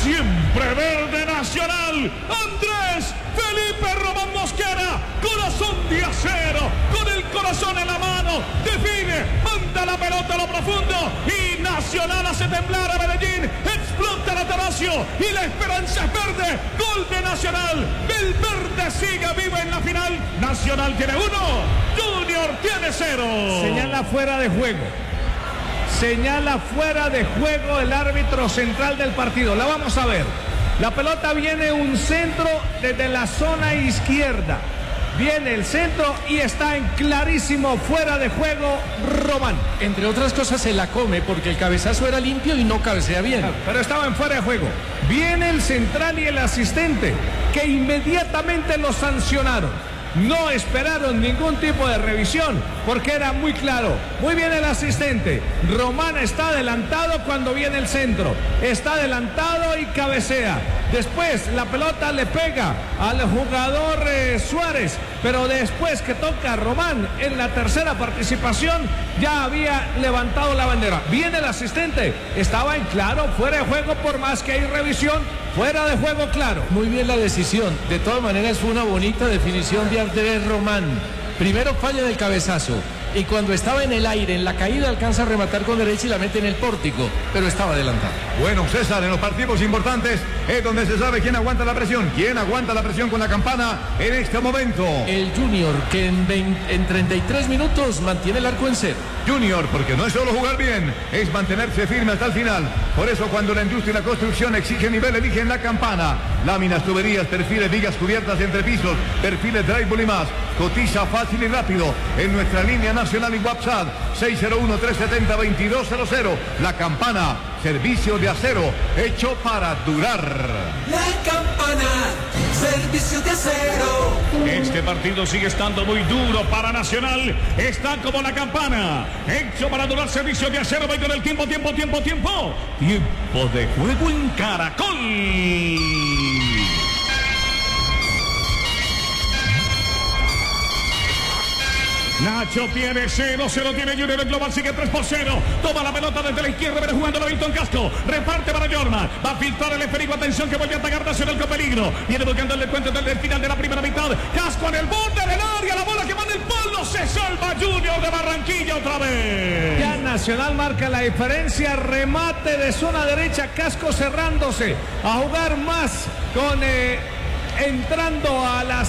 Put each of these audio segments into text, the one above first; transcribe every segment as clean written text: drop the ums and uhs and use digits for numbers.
siempre verde Nacional, Andrés Felipe Román Mosquera, corazón de acero, con el corazón en la mano, define, manda la pelota a lo profundo y Nacional hace temblar a Medellín, explota la Atanasio y la esperanza es verde, gol de Nacional, el verde sigue vivo en la final, Nacional tiene 1, Junior tiene 0. Señala fuera de juego. Señala fuera de juego el árbitro central del partido. La vamos a ver. La pelota viene un centro desde la zona izquierda. Viene el centro y está en clarísimo fuera de juego Román. Entre otras cosas se la come porque el cabezazo era limpio y no cabecea bien. Pero estaba en fuera de juego. Viene el central y el asistente que inmediatamente lo sancionaron. No esperaron ningún tipo de revisión porque era muy claro. Muy bien el asistente. Román está adelantado cuando viene el centro. Está adelantado y cabecea. Después la pelota le pega al jugador Suárez. Pero después que toca a Román en la tercera participación ya había levantado la bandera. Viene el asistente. Estaba en claro, fuera de juego por más que hay revisión. Fuera de juego claro. Muy bien la decisión. De todas maneras fue una bonita definición de Andrés Román. Primero falla del cabezazo. Y cuando estaba en el aire, en la caída, alcanza a rematar con derecha y la mete en el pórtico. Pero estaba adelantado. Bueno, César, en los partidos importantes es donde se sabe quién aguanta la presión. ¿Quién aguanta la presión con la campana en este momento? El Junior, que en 33 minutos mantiene el arco en cero. Junior, porque no es solo jugar bien, es mantenerse firme hasta el final. Por eso cuando la industria y la construcción exige nivel, eligen la campana. Láminas, tuberías, perfiles, vigas cubiertas entre pisos, perfiles drywall y más. Cotiza fácil y rápido en nuestra línea nacional y WhatsApp 601-370-2200. La campana, servicio de acero hecho para durar. La campana, servicio de acero. Este partido sigue estando muy duro para Nacional. Está como la campana, hecho para durar, servicio de acero. Va con el tiempo. Tiempo de juego en Caracol. Nacho tiene 0-0, tiene Junior, el global sigue 3-0. Toma la pelota desde la izquierda, viene jugando la Víctor Casco. Reparte para Jorman. Va a filtrar el esférico. Atención que vuelve a atacar Nacional con peligro. Viene buscando el descuento desde el final de la primera mitad. Casco en el borde del área. La bola que va en el palo. Se salva Junior de Barranquilla otra vez. Ya Nacional marca la diferencia. Remate de zona derecha. Casco cerrándose. A jugar más con... entrando a las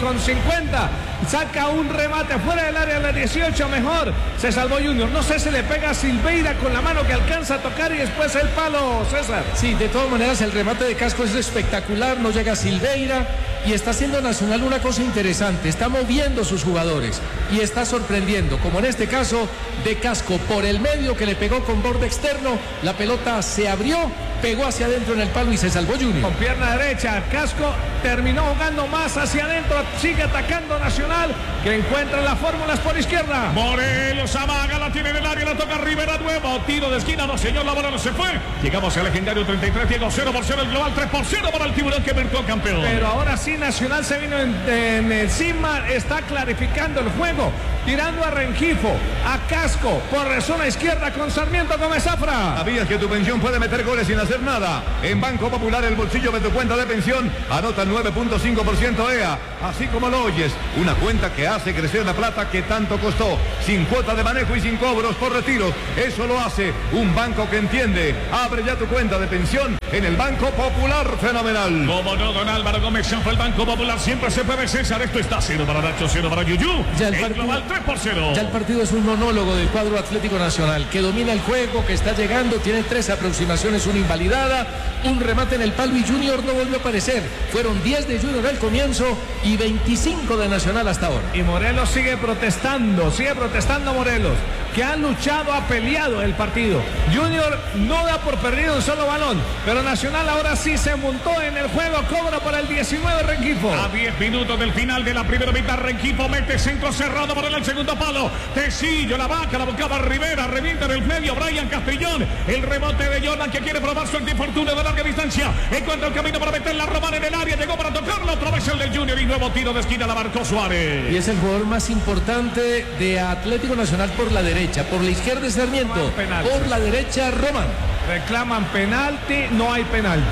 5:50, saca un remate fuera del área de la 18, mejor, se salvó Junior, no sé si le pega a Silveira con la mano que alcanza a tocar y después el palo, César. Sí, de todas maneras el remate de Casco es espectacular, no llega a Silveira y está haciendo Nacional una cosa interesante, está moviendo sus jugadores y está sorprendiendo, como en este caso de Casco por el medio que le pegó con borde externo, la pelota se abrió, pegó hacia adentro en el palo y se salvó Junior. Con pierna derecha, Casco terminó jugando más hacia adentro, sigue atacando Nacional, que encuentra las fórmulas por izquierda. Morelos amaga, la tiene en el área, la toca Rivera nuevo, tiro de esquina, no señor, la bola no se fue. Llegamos al legendario 33, Diego 0-0, el global 3-0 para el Tiburón que marcó campeón. Pero ahora sí Nacional se vino en encima, está clarificando el juego, tirando a Rengifo, a Casco, por zona izquierda con Sarmiento Gómez Zafra. ¿Sabías que tu pensión puede meter goles sin hacer nada? En Banco Popular el bolsillo de tu cuenta de pensión anota el 9.5% EA, así como lo oyes, una cuenta que hace crecer la plata que tanto costó, sin cuota de manejo y sin cobros por retiro. Eso lo hace un banco que entiende. Abre ya tu cuenta de pensión en el Banco Popular. Fenomenal. Como no, don Álvaro Gómez Zafra, el Banco Popular siempre se puede, César. Esto está 0 para Nacho, 0 para Yuyu. Ya el global 3-0. Ya el partido es un monólogo del cuadro Atlético Nacional, que domina el juego, que está llegando, tiene 3 aproximaciones, una invalidada, un remate en el palo y Junior no volvió a aparecer. Fueron 10 de Junior al comienzo y 25 de Nacional hasta ahora. Y Morelos sigue protestando Morelos, que ha luchado, ha peleado el partido. Junior no da por perdido un solo balón, pero Nacional ahora sí se montó en el juego, cobra para el 19 Rengifo. A 10 minutos del final de la primera mitad, Rengifo mete centro cerrado para el segundo palo. Tecillo, la vaca, la buscaba Rivera, revienta en el medio, Brian Castrillón, el rebote de Jordan que quiere probar su antifortuna de larga distancia, encuentra el camino para meter la Román en el área, llegó para tocarlo, otra vez el del Junior y nuevo tiro de esquina, la marcó Suárez. Y es el jugador más importante de Atlético Nacional por la derecha, por la izquierda es Sarmiento, por la derecha Román. Reclaman penalti, no hay penalti.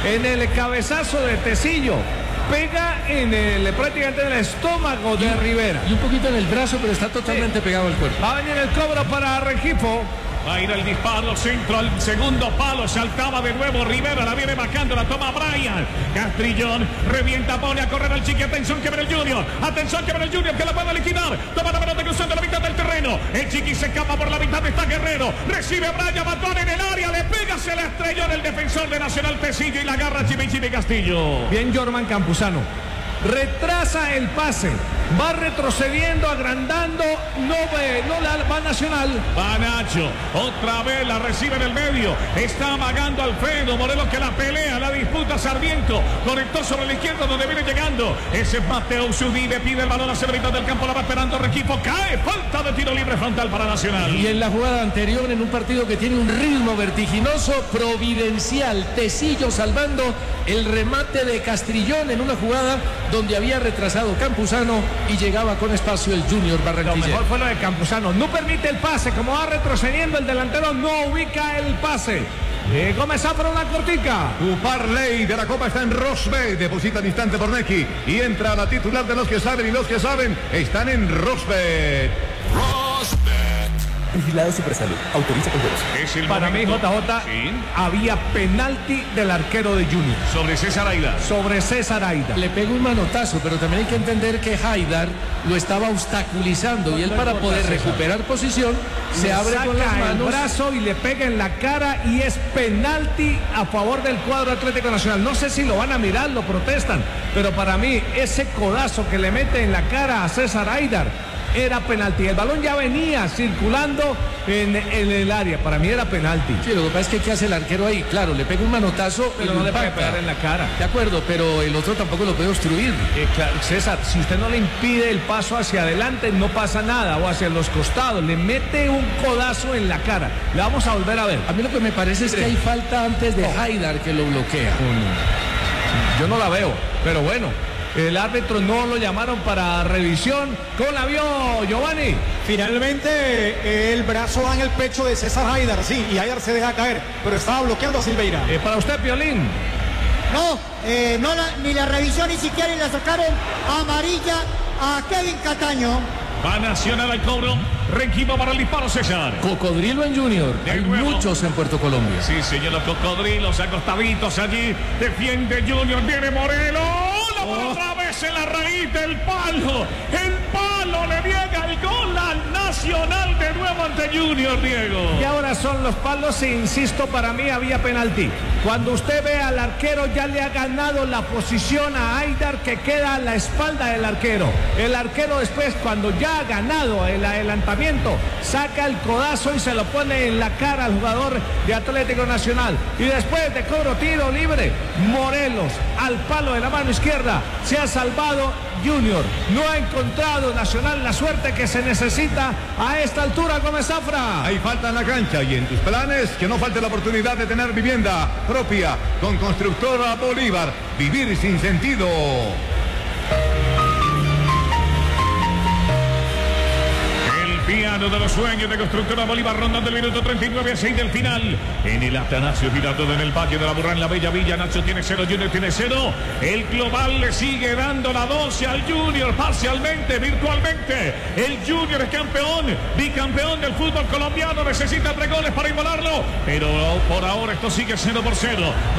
en el cabezazo de Tecillo. Pega prácticamente en el estómago de Rivera. Y un poquito en el brazo, pero está totalmente pegado al cuerpo. Va a venir el cobro para Rengifo. Va a ir el disparo, centro al segundo palo, saltaba de nuevo Rivera, la viene bajando, la toma Brian. Castrillón, revienta, pone a correr al Chiqui, atención que viene el Junior, atención que viene el Junior, que la van a liquidar, toma la pelota cruzando la mitad del terreno, el Chiqui se escapa por la mitad, está Guerrero, recibe Brian, Matón en el área, le pega, se la estrelló en el defensor de Nacional Tecillo y la agarra Chimichimi Castillo. Bien Jorman Campuzano. Retrasa el pase, va retrocediendo, agrandando, no la va Nacional. Va Nacho, otra vez la recibe en el medio, está amagando Alfredo Morelos que la pelea, la disputa Sarmiento, conectó sobre la izquierda donde viene llegando, ese es Mateo Zudide, pide el balón hacia la mitad del campo, la va esperando Rengifo, cae, falta de tiro libre frontal para Nacional. Y en la jugada anterior, en un partido que tiene un ritmo vertiginoso, providencial, Tecillo salvando el remate de Castrillón en una jugada donde había retrasado Campuzano y llegaba con espacio el Junior Barranquilla. Lo mejor fue lo de Campuzano, no permite el pase, como va retrocediendo el delantero, no ubica el pase. Comenzó por una cortica. Tu parlay de la Copa está en Rosbet. Deposita al instante por Neki y entra a la titular de los que saben, y los que saben están en Rosbet. Vigilado Supersalud. Autoriza con juegos. Es el Para mí, momento. JJ, Sí. había penalti del arquero de Junior Sobre César Aida. sobre César Aida. Le pega un manotazo, pero también hay que entender que Haidar lo estaba obstaculizando y él para poder recuperar posición se abre con las Saca el manos. brazo y le pega en la cara y es penalti a favor del cuadro Atlético Nacional. No sé si lo van a mirar, lo protestan, pero para mí ese codazo que le mete en la cara a César Aidar era penalti. El balón ya venía circulando en el área. Para mí era penalti. Sí, lo que pasa es que ¿qué hace el arquero ahí? Claro, le pega un manotazo, Pero y no lo le puede impacta. pegar en la cara. De acuerdo, pero el otro tampoco lo puede obstruir. Claro, César, si usted no le impide el paso hacia adelante, no pasa nada, o hacia los costados, le mete un codazo en la cara. Le vamos a volver a ver. A mí lo que me parece es que hay falta antes de Haidar que lo bloquea. Yo no la veo, pero bueno. El árbitro no lo llamaron para revisión. ¿Cómo la vio, Giovanni? Finalmente el brazo va en el pecho de César Haidar, sí, y Haidar se deja caer, pero estaba bloqueando a Silveira. Para usted, Piolín. No, ni la revisión ni siquiera, y la sacaron amarilla a Kevin Cataño. Va Nacional al cobro. Rengifo para el disparo, César. Cocodrilo en Junior. De Hay nuevo. muchos en Puerto Colombia. Sí, señor, los cocodrilos acostaditos allí. Defiende Junior, viene Morelos. La bola otra vez en la raíz del palo. El palo le niega el gol al Nacional de nuevo ante Junior, Diego. Y ahora son los palos e insisto, para mí había penalti. Cuando usted ve al arquero ya le ha ganado la posición a Aidar, que queda a la espalda del arquero. El arquero después, cuando ya ha ganado el adelantamiento, saca el codazo y se lo pone en la cara al jugador de Atlético Nacional. Y después de cobro tiro libre, Morelos al palo de la mano izquierda. Se ha salvado Junior. No ha encontrado Nacional la suerte que se necesita a esta altura, Gómez Zafra. Hay falta en la cancha y en tus planes que no falte la oportunidad de tener vivienda propia con Constructora Bolívar. Vivir sin sentido. Piano de los sueños de Constructora Bolívar, rondando el minuto 39 a 6 del final. En el Atanasio Girardot, en el Valle de la Burrán, la Bella Villa. Nacho tiene 0, Junior tiene 0. El global le sigue dando la 12 al Junior, parcialmente, virtualmente. El Junior es campeón, bicampeón del fútbol colombiano. Necesita 3 goles para igualarlo, pero por ahora esto sigue 0-0.